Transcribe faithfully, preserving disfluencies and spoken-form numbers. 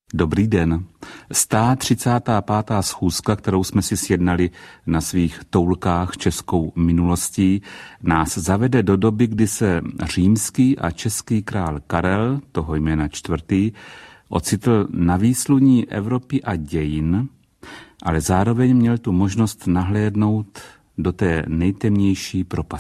Dobrý den. sto třicátá pátá schůzka, kterou jsme si sjednali na svých toulkách českou minulostí, nás zavede do doby, kdy se římský a český král Karel, toho jména čtvrtý, ocitl na výsluní Evropy a dějin, ale zároveň měl tu možnost nahlédnout do té nejtemnější propasti.